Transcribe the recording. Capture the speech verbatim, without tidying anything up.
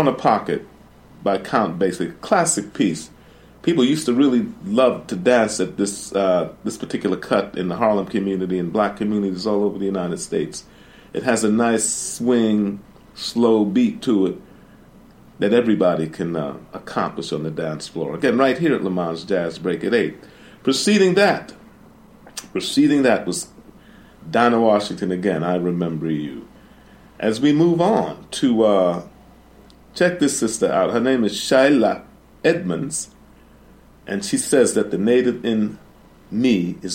Corner Pocket by Count Basie, classic piece. People used to really love to dance at this uh, this particular cut in the Harlem community and black communities all over the United States. It has a nice swing, slow beat to it that everybody can uh, accomplish on the dance floor. Again, right here at Le Mans Jazz Break at eight. Preceding that, preceding that was Dinah Washington again, I Remember You. As we move on to, uh, check this sister out. Her name is Shyla Edmonds, and she says that the native in me is